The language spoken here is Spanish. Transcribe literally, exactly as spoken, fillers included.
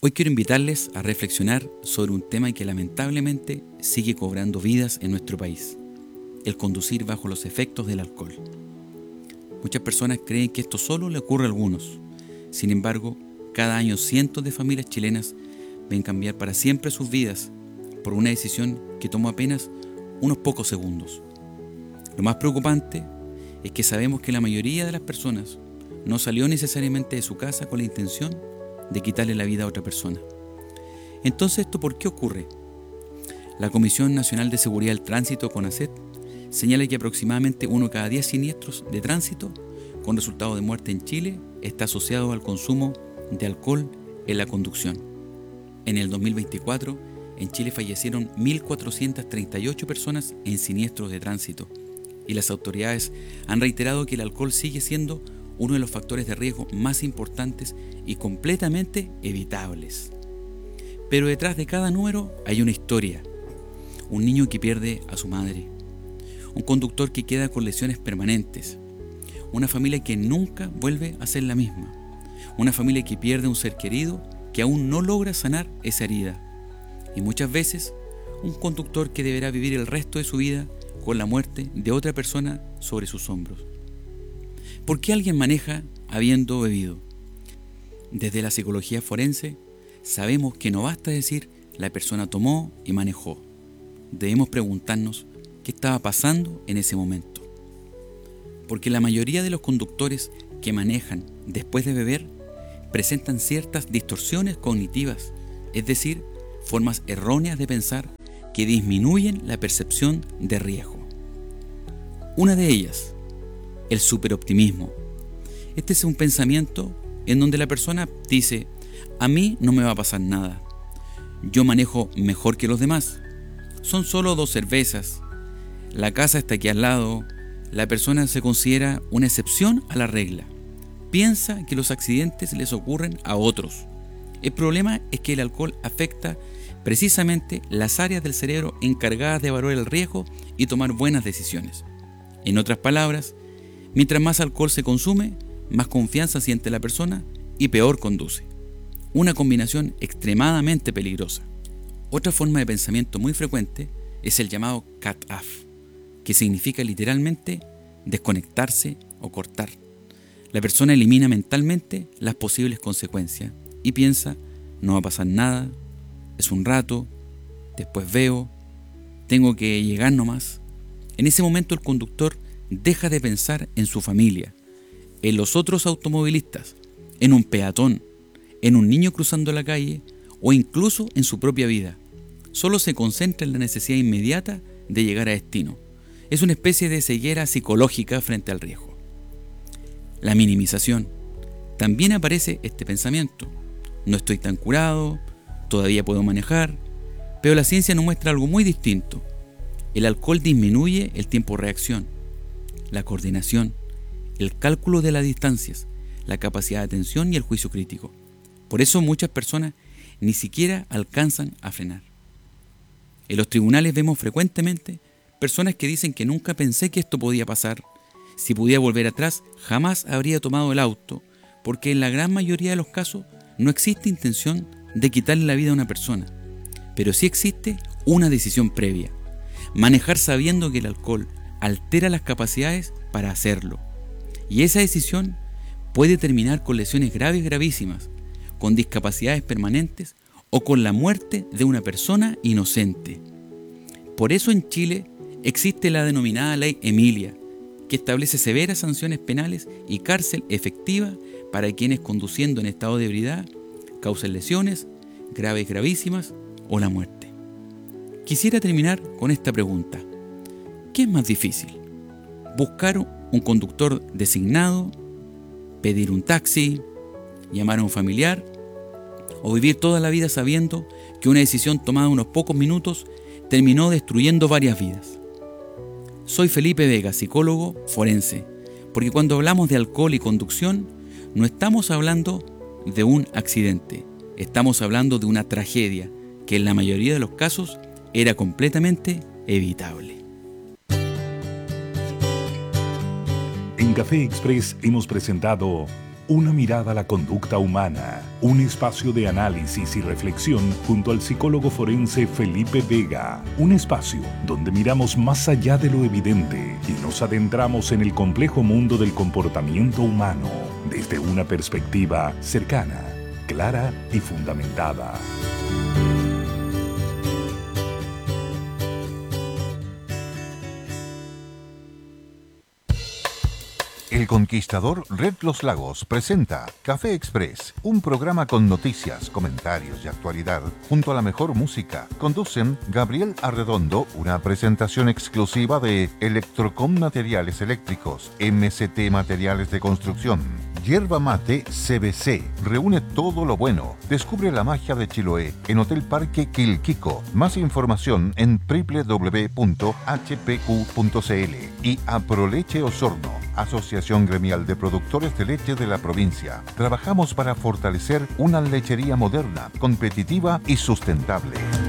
Hoy quiero invitarles a reflexionar sobre un tema que lamentablemente sigue cobrando vidas en nuestro país: el conducir bajo los efectos del alcohol. Muchas personas creen que esto solo le ocurre a algunos. Sin embargo, cada año cientos de familias chilenas ven cambiar para siempre sus vidas por una decisión que tomó apenas unos pocos segundos. Lo más preocupante es que sabemos que la mayoría de las personas no salió necesariamente de su casa con la intención de quitarle la vida a otra persona. Entonces, ¿esto por qué ocurre? La Comisión Nacional de Seguridad del Tránsito, CONACET, señala que aproximadamente uno cada diez siniestros de tránsito con resultado de muerte en Chile está asociado al consumo de alcohol en la conducción. En el dos mil veinticuatro, en Chile fallecieron mil cuatrocientas treinta y ocho personas en siniestros de tránsito, y las autoridades han reiterado que el alcohol sigue siendo uno de los factores de riesgo más importantes y completamente evitables. Pero detrás de cada número hay una historia: un niño que pierde a su madre, un conductor que queda con lesiones permanentes, una familia que nunca vuelve a ser la misma, una familia que pierde a un ser querido que aún no logra sanar esa herida, y muchas veces un conductor que deberá vivir el resto de su vida con la muerte de otra persona sobre sus hombros. ¿Por qué alguien maneja habiendo bebido? Desde la psicología forense sabemos que no basta decir la persona tomó y manejó. Debemos preguntarnos qué estaba pasando en ese momento. Porque la mayoría de los conductores que manejan después de beber presentan ciertas distorsiones cognitivas, es decir, formas erróneas de pensar que disminuyen la percepción de riesgo. Una de ellas, el superoptimismo. Este es un pensamiento en donde la persona dice: a mí no me va a pasar nada, yo manejo mejor que los demás, son solo dos cervezas, la casa está aquí al lado. La persona se considera una excepción a la regla, piensa que los accidentes les ocurren a otros. El problema es que el alcohol afecta precisamente las áreas del cerebro encargadas de evaluar el riesgo y tomar buenas decisiones. En otras palabras, mientras más alcohol se consume, más confianza siente la persona y peor conduce. Una combinación extremadamente peligrosa. Otra forma de pensamiento muy frecuente es el llamado cut-off, que significa literalmente desconectarse o cortar. La persona elimina mentalmente las posibles consecuencias y piensa: no va a pasar nada, es un rato, después veo, tengo que llegar nomás. En ese momento el conductor deja de pensar en su familia, en los otros automovilistas, en un peatón, en un niño cruzando la calle o incluso en su propia vida. Solo se concentra en la necesidad inmediata de llegar a destino. Es una especie de ceguera psicológica frente al riesgo. La minimización. También aparece este pensamiento: no estoy tan curado, todavía puedo manejar. Pero la ciencia nos muestra algo muy distinto. El alcohol disminuye el tiempo de reacción, la coordinación, el cálculo de las distancias, la capacidad de atención y el juicio crítico. Por eso muchas personas ni siquiera alcanzan a frenar. En los tribunales vemos frecuentemente personas que dicen que nunca pensé que esto podía pasar. Si pudiera volver atrás, jamás habría tomado el auto, porque en la gran mayoría de los casos no existe intención de quitarle la vida a una persona, pero sí existe una decisión previa: manejar sabiendo que el alcohol altera las capacidades para hacerlo. Y esa decisión puede terminar con lesiones graves, gravísimas, con discapacidades permanentes o con la muerte de una persona inocente. Por eso en Chile existe la denominada Ley Emilia, que establece severas sanciones penales y cárcel efectiva para quienes conduciendo en estado de ebriedad causen lesiones graves, gravísimas o la muerte. Quisiera terminar con esta pregunta: ¿qué es más difícil? ¿Buscar un conductor designado? ¿Pedir un taxi? ¿Llamar a un familiar? ¿O vivir toda la vida sabiendo que una decisión tomada unos pocos minutos terminó destruyendo varias vidas? Soy Felipe Vega, psicólogo forense, porque cuando hablamos de alcohol y conducción, no estamos hablando de un accidente, estamos hablando de una tragedia que en la mayoría de los casos era completamente evitable. En Café Express hemos presentado una mirada a la conducta humana, un espacio de análisis y reflexión junto al psicólogo forense Felipe Vega, un espacio donde miramos más allá de lo evidente y nos adentramos en el complejo mundo del comportamiento humano desde una perspectiva cercana, clara y fundamentada. El Conquistador Red Los Lagos presenta Café Express, un programa con noticias, comentarios y actualidad, junto a la mejor música. Conducen Gabriel Arredondo, una presentación exclusiva de Electrocom Materiales Eléctricos, M C T Materiales de Construcción, Yerba Mate C B C. Reúne todo lo bueno. Descubre la magia de Chiloé en Hotel Parque Quilquico. Más información en doble u doble u doble u punto h p q punto c l. Y Aproleche Osorno, Asociación Gremial de Productores de Leche de la provincia. Trabajamos para fortalecer una lechería moderna, competitiva y sustentable.